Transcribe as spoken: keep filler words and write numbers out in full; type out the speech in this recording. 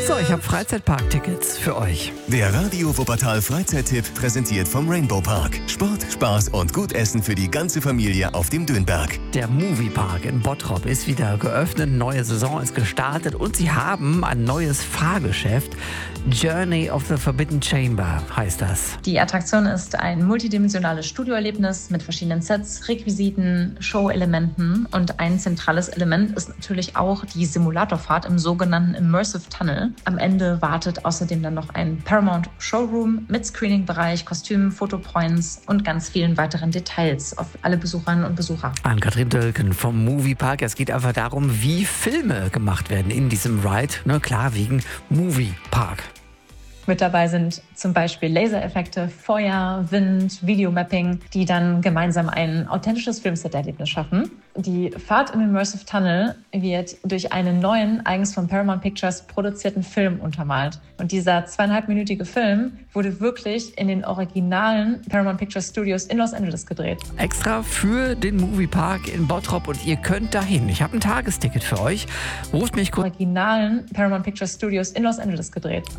So, ich habe Freizeitpark-Tickets für euch. Der Radio Wuppertal Freizeittipp präsentiert vom Rainbow Park. Sport, Spaß und gut Essen für die ganze Familie auf dem Dönberg. Der Moviepark in Bottrop ist wieder geöffnet, neue Saison ist gestartet und sie haben ein neues Fahrgeschäft. Journey of the Forbidden Chamber heißt das. Die Attraktion ist ein multidimensionales Studioerlebnis mit verschiedenen Sets, Requisiten, Show-Elementen und ein zentrales Element ist natürlich auch die Simulatorfahrt im sogenannten Immersive Tunnel. Am Ende wartet außerdem dann noch ein Paramount Showroom mit Screening-Bereich, Kostümen, Fotopoints und ganz vielen weiteren Details auf alle Besucherinnen und Besucher. Ann-Kathrin Dölken vom Moviepark. Es geht einfach darum, wie Filme gemacht werden in diesem Ride. Ne, klar, wegen Moviepark. Mit dabei sind zum Beispiel Lasereffekte, Feuer, Wind, Videomapping, die dann gemeinsam ein authentisches Filmset-Erlebnis schaffen. Die Fahrt im Immersive Tunnel wird durch einen neuen, eigens von Paramount Pictures produzierten Film untermalt. Und dieser zweieinhalbminütige Film wurde wirklich in den originalen Paramount Pictures Studios in Los Angeles gedreht. Extra für den Moviepark in Bottrop und ihr könnt dahin. Ich habe ein Tagesticket für euch. Ruft mich kurz. Originalen Paramount Pictures Studios in Los Angeles gedreht.